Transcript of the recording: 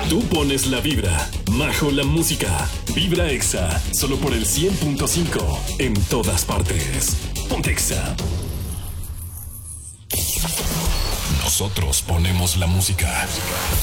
Tú pones la vibra, Majo la música. Vibra Exa, solo por el 100.5. En todas partes. Ponte Exa. Nosotros ponemos la música.